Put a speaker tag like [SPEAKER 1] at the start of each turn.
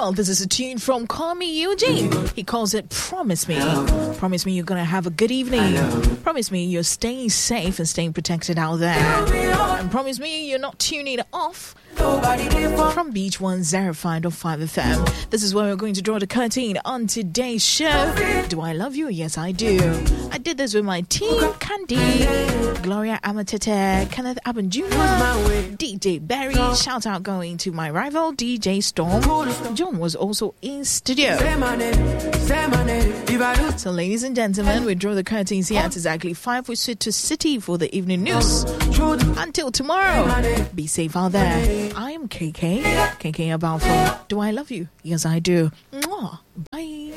[SPEAKER 1] Well, this is a tune from Call Me Eugene. He calls it Promise Me. Promise me you're going to have a good evening. Promise me you're staying safe and staying protected out there. And promise me you're not tuning off from Beach 105.5 FM. This is where we're going to draw the curtain on today's show. Do I love you? Yes, I do. I did this with my team, Candy, Gloria Amatete, Kenneth Aben Jr., DJ Barry. Shout out going to my rival, DJ Storm. John was also in studio. So, ladies and gentlemen, we draw the curtains here at exactly 5. We switch to City for the evening news. Until tomorrow, be safe out there. I am KK about from Do I Love You? Yes, I do. Mwah. Bye.